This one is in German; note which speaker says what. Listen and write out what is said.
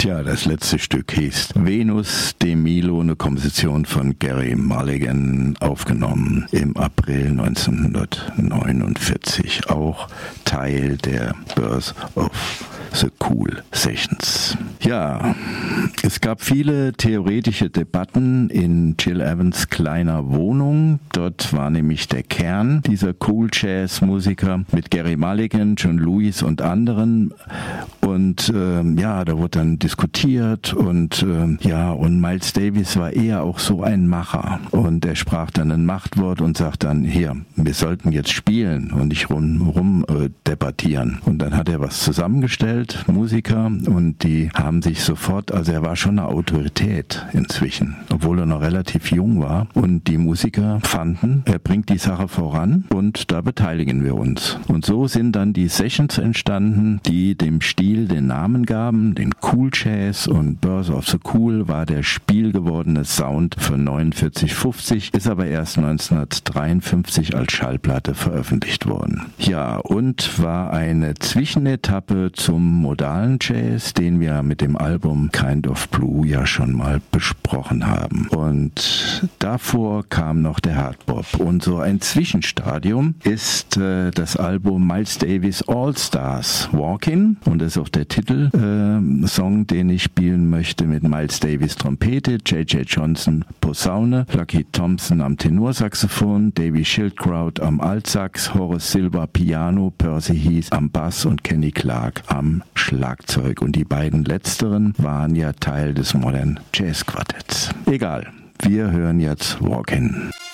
Speaker 1: Tja, das letzte Stück hieß Venus de Milo, eine Komposition von Gerry Mulligan, aufgenommen im April 1949, auch Teil der Birth of the Cool Sessions. Ja, es gab viele theoretische Debatten in Gil Evans' kleiner Wohnung. Dort war nämlich der Kern dieser Cool Jazz Musiker mit Gerry Mulligan, John Lewis und anderen. Und da wurde dann diskutiert und Miles Davis war eher auch so ein Macher. Und er sprach dann ein Machtwort und sagt dann, hier, wir sollten jetzt spielen und nicht rum debattieren. Und dann hat er was zusammengestellt, Musiker, und die haben sich sofort, also er war schon eine Autorität inzwischen, obwohl er noch relativ jung war. Und die Musiker fanden, er bringt die Sache voran und da beteiligen wir uns. Und so sind dann die Sessions entstanden, die dem Stil den Namen gaben, den Cool Jazz, und Birth of the Cool war der spielgewordene Sound für 4950, ist aber erst 1953 als Schallplatte veröffentlicht worden. Ja, und war eine Zwischenetappe zum modalen Jazz, den wir mit dem Album Kind of Blue ja schon mal besprochen haben. Und davor kam noch der Hardbop. Und so ein Zwischenstadium ist das Album Miles Davis All Stars Walkin', und das ist auch der Titelsong, den ich spielen möchte, mit Miles Davis Trompete, J.J. Johnson Posaune, Lucky Thompson am Tenorsaxophon, Davy Schildkraut am Altsax, Horace Silver Piano, Percy Heath am Bass und Kenny Clark am Schlagzeug. Und die beiden letzteren waren ja Teil des Modern Jazz Quartetts. Egal, wir hören jetzt Walkin'.